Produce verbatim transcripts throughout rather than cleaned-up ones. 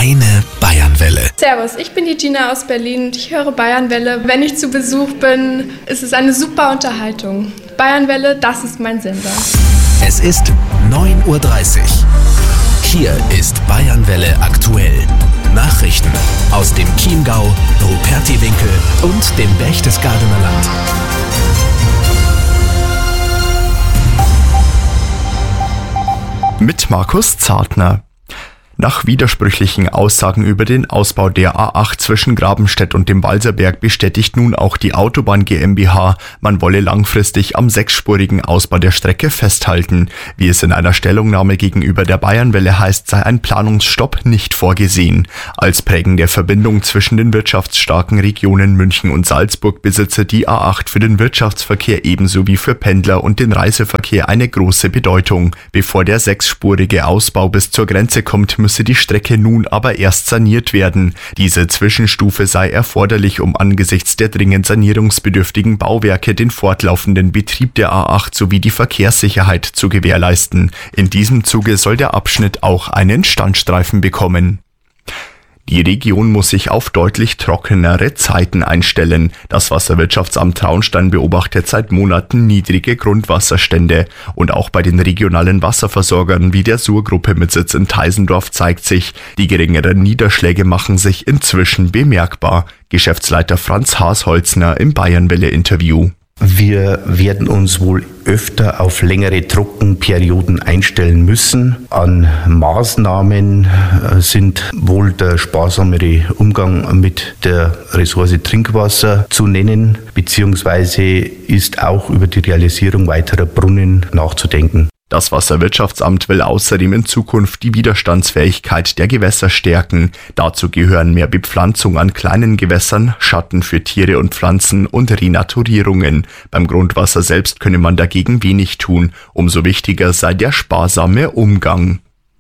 Deine Bayernwelle. Servus, ich bin die Gina aus Berlin und ich höre Bayernwelle. Wenn ich zu Besuch bin, ist es eine super Unterhaltung. Bayernwelle, das ist mein Sender. Es ist neun Uhr dreißig. Hier ist Bayernwelle aktuell. Nachrichten aus dem Chiemgau, Rupertiwinkel und dem Berchtesgadener Land. Mit Markus Zartner. Nach widersprüchlichen Aussagen über den Ausbau der A acht zwischen Grabenstedt und dem Walserberg bestätigt nun auch die Autobahn GmbH, man wolle langfristig am sechsspurigen Ausbau der Strecke festhalten. Wie es in einer Stellungnahme gegenüber der Bayernwelle heißt, sei ein Planungsstopp nicht vorgesehen. Als prägende Verbindung zwischen den wirtschaftsstarken Regionen München und Salzburg besitze die A acht für den Wirtschaftsverkehr ebenso wie für Pendler und den Reiseverkehr eine große Bedeutung. Bevor der sechsspurige Ausbau bis zur Grenze kommt, müsse die Strecke nun aber erst saniert werden. Diese Zwischenstufe sei erforderlich, um angesichts der dringend sanierungsbedürftigen Bauwerke den fortlaufenden Betrieb der A acht sowie die Verkehrssicherheit zu gewährleisten. In diesem Zuge soll der Abschnitt auch einen Standstreifen bekommen. Die Region muss sich auf deutlich trockenere Zeiten einstellen. Das Wasserwirtschaftsamt Traunstein beobachtet seit Monaten niedrige Grundwasserstände. Und auch bei den regionalen Wasserversorgern wie der Sur-Gruppe mit Sitz in Teisendorf zeigt sich, die geringeren Niederschläge machen sich inzwischen bemerkbar. Geschäftsleiter Franz Haasholzner im Bayernwelle-Interview. Wir werden uns wohl öfter auf längere Trockenperioden einstellen müssen. An Maßnahmen sind wohl der sparsamere Umgang mit der Ressource Trinkwasser zu nennen, beziehungsweise ist auch über die Realisierung weiterer Brunnen nachzudenken. Das Wasserwirtschaftsamt will außerdem in Zukunft die Widerstandsfähigkeit der Gewässer stärken. Dazu gehören mehr Bepflanzung an kleinen Gewässern, Schatten für Tiere und Pflanzen und Renaturierungen. Beim Grundwasser selbst könne man dagegen wenig tun. Umso wichtiger sei der sparsame Umgang.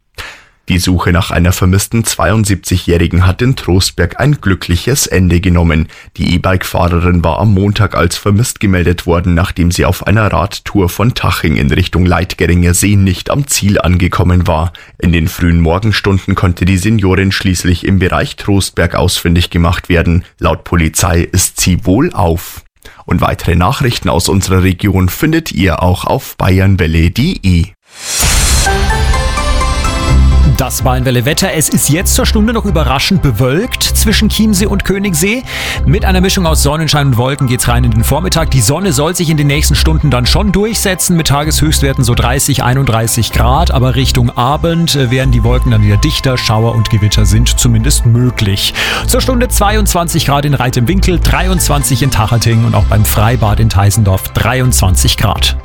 Die Suche nach einer vermissten zweiundsiebzigjährigen hat in Trostberg ein glückliches Ende genommen. Die E-Bike-Fahrerin war am Montag als vermisst gemeldet worden, nachdem sie auf einer Radtour von Taching in Richtung Leitgeringer See nicht am Ziel angekommen war. In den frühen Morgenstunden konnte die Seniorin schließlich im Bereich Trostberg ausfindig gemacht werden. Laut Polizei ist sie wohlauf. Und weitere Nachrichten aus unserer Region findet ihr auch auf bayernwelle punkt de. Das Bayernwelle Wetter. Es ist jetzt zur Stunde noch überraschend bewölkt zwischen Chiemsee und Königssee. Mit einer Mischung aus Sonnenschein und Wolken geht's rein in den Vormittag. Die Sonne soll sich in den nächsten Stunden dann schon durchsetzen mit Tageshöchstwerten so dreißig, einunddreißig Grad. Aber Richtung Abend werden die Wolken dann wieder dichter. Schauer und Gewitter sind zumindest möglich. Zur Stunde zweiundzwanzig Grad in Reit im Winkel, dreiundzwanzig in Tachating und auch beim Freibad in Teisendorf dreiundzwanzig Grad.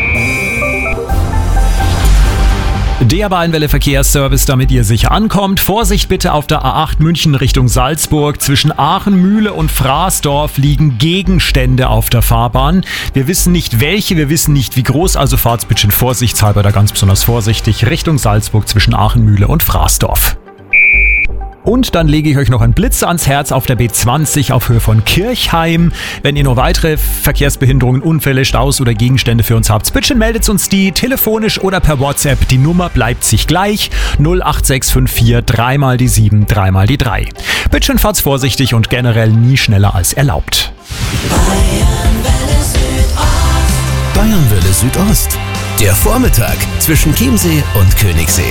Der Bayernwelle Verkehrsservice, damit ihr sicher ankommt. Vorsicht bitte auf der A acht München Richtung Salzburg. Zwischen Aachen, Mühle und Fraßdorf liegen Gegenstände auf der Fahrbahn. Wir wissen nicht welche, wir wissen nicht wie groß, also fahrt bitte vorsichtshalber da ganz besonders vorsichtig Richtung Salzburg zwischen Aachen, Mühle und Fraßdorf. Und dann lege ich euch noch einen Blitz ans Herz auf der B zwanzig auf Höhe von Kirchheim. Wenn ihr noch weitere Verkehrsbehinderungen, Unfälle, Staus oder Gegenstände für uns habt, bitte meldet uns die telefonisch oder per WhatsApp. Die Nummer bleibt sich gleich. null acht sechs fünf vier, drei mal die sieben, drei mal die drei. Bitte schön fahrt's vorsichtig und generell nie schneller als erlaubt. Bayernwelle Südost. Bayernwelle Südost. Der Vormittag zwischen Chiemsee und Königssee.